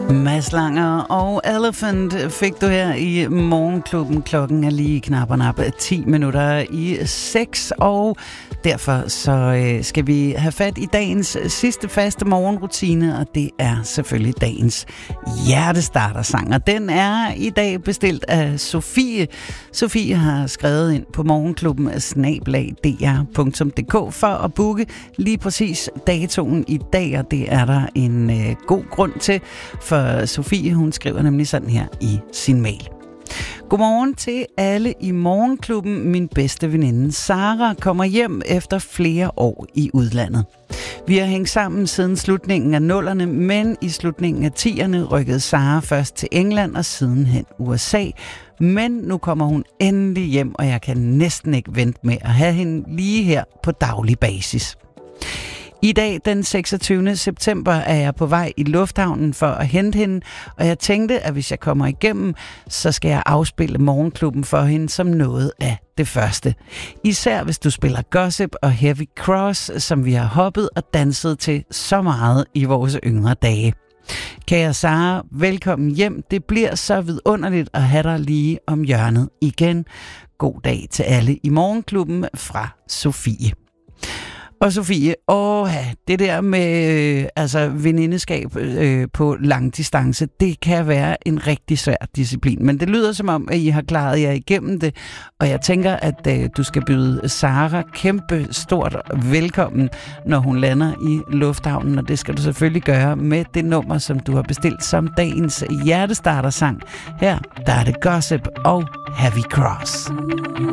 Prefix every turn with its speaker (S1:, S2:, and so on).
S1: Mads Langer og Elephant fik du her i Morgenklubben. Klokken er lige knap 10 minutter i 6, og derfor så skal vi have fat i dagens sidste faste morgenrutine, og det er selvfølgelig dagens hjertestartersang. Og den er i dag bestilt af Sofie. Sofie har skrevet ind på morgenklubben@dr.dk for at booke lige præcis datoen i dag, og det er der en god grund til, for Sofie, hun skriver nemlig sådan her i sin mail. Godmorgen til alle i Morgenklubben. Min bedste veninde Sara kommer hjem efter flere år i udlandet. Vi har hængt sammen siden slutningen af 0'erne, men i slutningen af 10'erne rykkede Sara først til England og sidenhen USA. Men nu kommer hun endelig hjem, og jeg kan næsten ikke vente med at have hende lige her på daglig basis. I dag, den 26. september, er jeg på vej i lufthavnen for at hente hende, og jeg tænkte, at hvis jeg kommer igennem, så skal jeg afspille Morgenklubben for hende som noget af det første. Især hvis du spiller Gossip og Heavy Cross, som vi har hoppet og danset til så meget i vores yngre dage. Kære Sara, velkommen hjem. Det bliver så vidunderligt at have dig lige om hjørnet igen. God dag til alle i Morgenklubben fra Sofie. Og Sofie, det der med venindeskab på lang distance, det kan være en rigtig svær disciplin. Men det lyder som om, at I har klaret jer igennem det, og jeg tænker, at du skal byde Sara kæmpe stort velkommen, når hun lander i lufthavnen, og det skal du selvfølgelig gøre med det nummer, som du har bestilt som dagens hjertestartersang. Her, der er det Gossip og Heavy Cross.